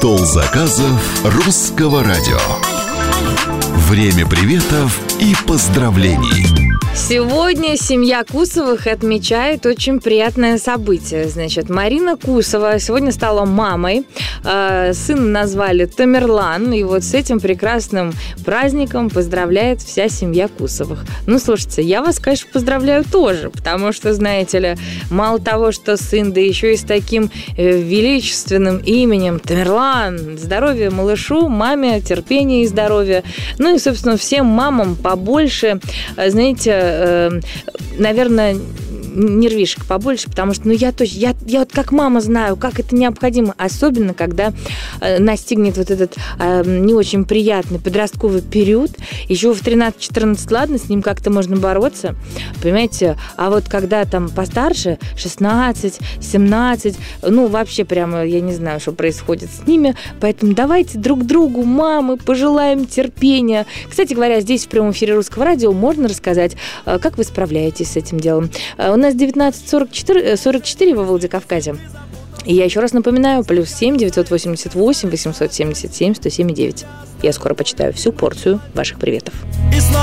Стол заказов Русского радио. Время приветов и поздравлений. Сегодня семья Кусовых отмечает очень приятное событие. Значит, Марина Кусова сегодня стала мамой. Сына назвали Тамерлан. И вот с этим прекрасным праздником поздравляет вся семья Кусовых. Ну, слушайте, я вас, конечно, поздравляю тоже, потому что, знаете ли, мало того, что сын, да еще и с таким величественным именем Тамерлан. Здоровья малышу, маме, терпения и здоровья. Ну и, собственно, всем мамам побольше, знаете, наверное, нервишек побольше, потому что, я вот как мама знаю, как это необходимо, особенно когда настигнет вот этот не очень приятный подростковый период. Еще в 13-14, ладно, с ним как-то можно бороться, понимаете, а вот когда там постарше, 16, 17, вообще прямо, я не знаю, что происходит с ними, поэтому давайте друг другу, мамы, пожелаем терпения. Кстати говоря, здесь в прямом эфире Русского радио можно рассказать, как вы справляетесь с этим делом. У нас 19:44 во Владикавказе. И я еще раз напоминаю, +7 988 877 107 9. Я скоро почитаю всю порцию ваших приветов.